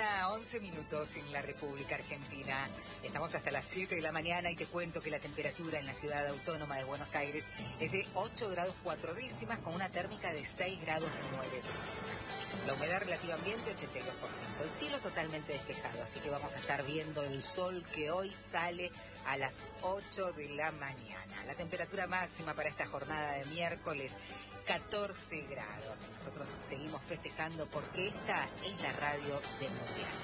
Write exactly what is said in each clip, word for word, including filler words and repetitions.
mañana, once minutos en la República Argentina. Estamos hasta las siete de la mañana y te cuento que la temperatura en la ciudad autónoma de Buenos Aires es de ocho grados cuatro décimas con una térmica de seis grados nueve décimas. La humedad relativa ambiente ochenta y dos por ciento. El cielo totalmente despejado, así que vamos a estar viendo el sol que hoy sale a las ocho de la mañana. La temperatura máxima para esta jornada de miércoles, catorce grados. Nosotros seguimos festejando porque esta es la radio del Mundial.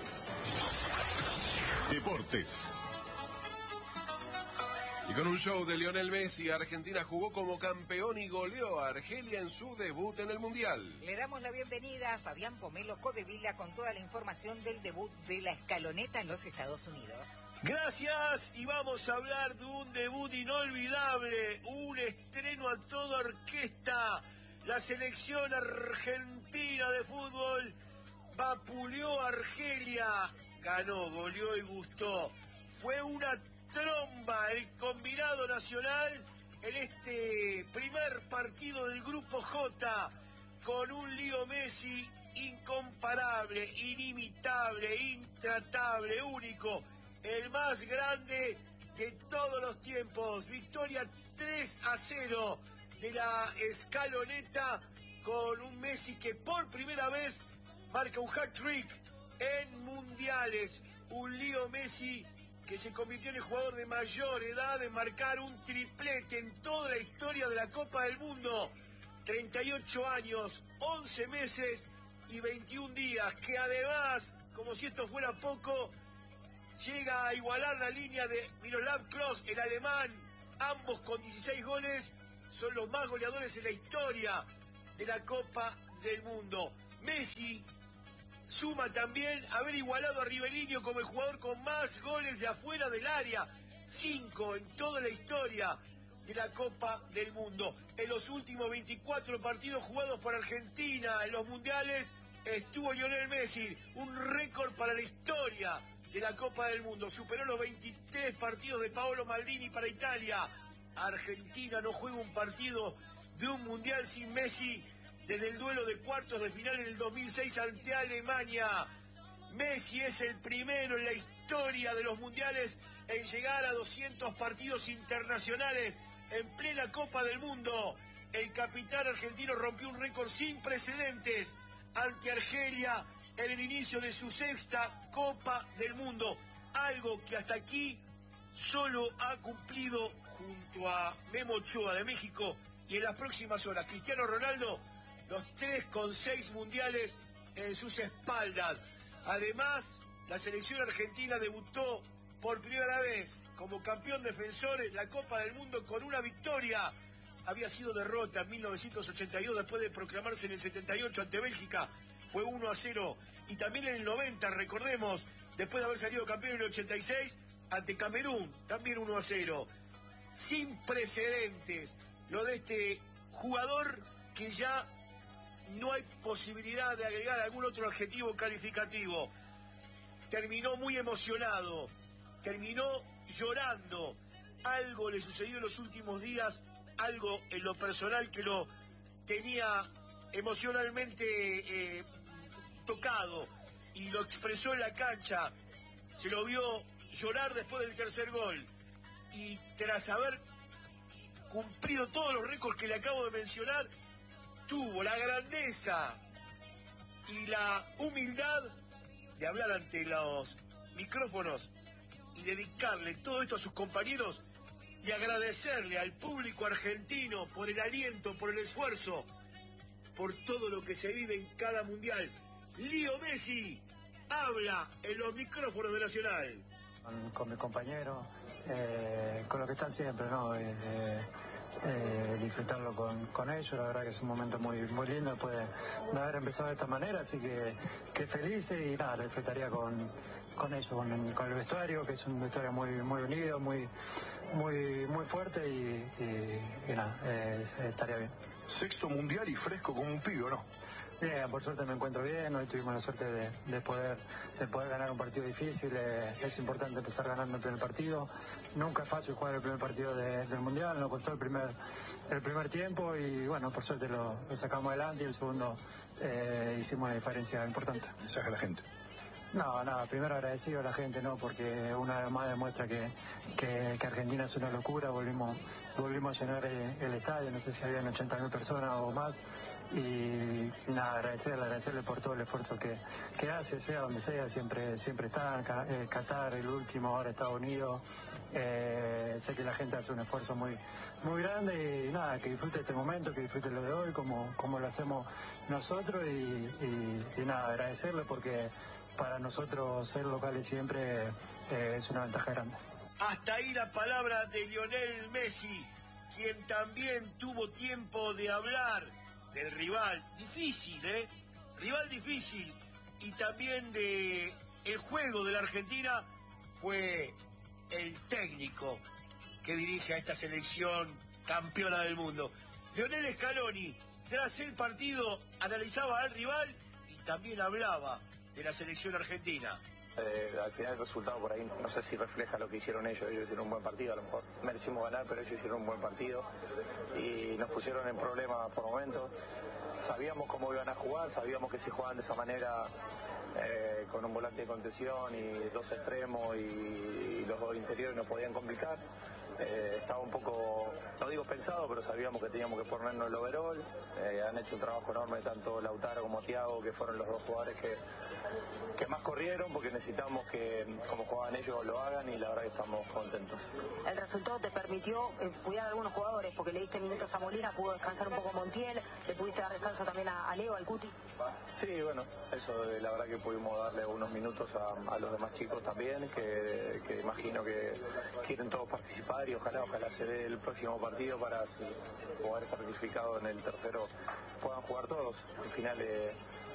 Deportes. Y con un show de Lionel Messi, Argentina jugó como campeón y goleó a Argelia en su debut en el Mundial. Le damos la bienvenida a Fabián Pomelo Codevila con toda la información del debut de la escaloneta en los Estados Unidos. Gracias, y vamos a hablar de un debut inolvidable, un estreno a toda orquesta. La selección argentina de fútbol vapuleó a Argelia, ganó, goleó y gustó. Fue una tromba el combinado nacional en este primer partido del Grupo J, con un Leo Messi incomparable, inimitable, intratable, único, el más grande de todos los tiempos. Victoria tres a cero de la escaloneta, con un Messi que por primera vez marca un hat-trick en mundiales, un Leo Messi que se convirtió en el jugador de mayor edad en marcar un triplete en toda la historia de la Copa del Mundo. treinta y ocho años, once meses y veintiún días, que además, como si esto fuera poco, llega a igualar la línea de Miroslav Klose, el alemán. Ambos con dieciséis goles son los más goleadores en la historia de la Copa del Mundo. Messi suma también haber igualado a Riverinho como el jugador con más goles de afuera del área, cinco en toda la historia de la Copa del Mundo. En los últimos veinticuatro partidos jugados por Argentina en los mundiales estuvo Lionel Messi, un récord para la historia de la Copa del Mundo. Superó los veintitrés partidos de Paolo Maldini para Italia. Argentina no juega un partido de un mundial sin Messi desde el duelo de cuartos de final en el dos mil seis ante Alemania. Messi es el primero en la historia de los mundiales en llegar a doscientos partidos internacionales en plena Copa del Mundo. El capitán argentino rompió un récord sin precedentes ante Argelia en el inicio de su sexta Copa del Mundo, algo que hasta aquí solo ha cumplido junto a Memo Ochoa de México, y en las próximas horas Cristiano Ronaldo, los tres con seis mundiales en sus espaldas. Además, la selección argentina debutó por primera vez como campeón defensor en la Copa del Mundo con una victoria. Había sido derrota en mil novecientos ochenta y dos después de proclamarse en el setenta y ocho ante Bélgica. Fue uno a cero. Y también en el noventa, recordemos, después de haber salido campeón en el ochenta y seis ante Camerún, también uno a cero. Sin precedentes lo de este jugador, que ya no hay posibilidad de agregar algún otro adjetivo calificativo. Terminó muy emocionado, terminó llorando. Algo le sucedió en los últimos días, algo en lo personal que lo tenía emocionalmente eh, tocado, y lo expresó en la cancha. Se lo vio llorar después del tercer gol, y tras haber cumplido todos los récords que le acabo de mencionar, tuvo la grandeza y la humildad de hablar ante los micrófonos y dedicarle todo esto a sus compañeros y agradecerle al público argentino por el aliento, por el esfuerzo, por todo lo que se vive en cada mundial. Leo Messi habla en los micrófonos de Nacional. Con, con mis compañeros, eh, con lo que están siempre, ¿no? Eh, eh, disfrutarlo con, con ellos. La verdad que es un momento muy muy lindo después de, de haber empezado de esta manera, así que, que feliz, y nada, lo disfrutaría con, con ellos, con, con el vestuario, que es un vestuario muy muy unido, muy muy muy fuerte, y, y, y nada, eh, estaría bien. Sexto mundial y fresco como un pibe, ¿no? Bien, por suerte me encuentro bien. Hoy tuvimos la suerte de, de poder de poder ganar un partido difícil. Eh, es importante empezar ganando el primer partido. Nunca es fácil jugar el primer partido de, del Mundial. Nos costó el primer el primer tiempo y bueno, por suerte lo, lo sacamos adelante, y el segundo eh, hicimos una diferencia importante. Mensaje a la gente. No, nada, primero agradecido a la gente, ¿no? Porque una vez más demuestra que, que, que Argentina es una locura, volvimos, volvimos a llenar el, el estadio, no sé si habían ochenta mil personas o más, y nada, agradecerle, agradecerle por todo el esfuerzo que, que hace, sea donde sea, siempre, siempre está, eh, Qatar, el último, ahora Estados Unidos, eh, sé que la gente hace un esfuerzo muy, muy grande y nada, que disfrute este momento, que disfrute lo de hoy, como, como lo hacemos nosotros y, y, y nada, agradecerle porque para nosotros ser locales siempre eh, es una ventaja grande. Hasta ahí la palabra de Lionel Messi, quien también tuvo tiempo de hablar del rival difícil, ¿eh? Rival difícil, y también de el juego de la Argentina. Fue el técnico que dirige a esta selección campeona del mundo. Lionel Scaloni, tras el partido, analizaba al rival y también hablaba de la selección argentina. Eh, al final el resultado por ahí no sé si refleja lo que hicieron ellos. Ellos hicieron un buen partido, a lo mejor merecimos ganar, pero ellos hicieron un buen partido y nos pusieron en problemas por momentos. Sabíamos cómo iban a jugar, sabíamos que si jugaban de esa manera, eh, con un volante de contención y dos extremos y, y los dos interiores nos podían complicar. Eh, estaba un poco, no digo pensado, pero sabíamos que teníamos que ponernos el overall. Eh, han hecho un trabajo enorme tanto Lautaro como Thiago, que fueron los dos jugadores que, que más corrieron, porque necesitamos que como juegan ellos lo hagan y la verdad que estamos contentos. El resultado te permitió eh, cuidar a algunos jugadores, porque le diste minutos a Molina, pudo descansar un poco Montiel, le pudiste dar descanso también a, a Leo, al Cuti. Sí, bueno, eso eh, la verdad que pudimos darle unos minutos a, a los demás chicos también, que, que imagino que quieren todos participar y ojalá, ojalá se dé el próximo partido para si poder estar clasificado en el tercero puedan jugar todos. Al final eh,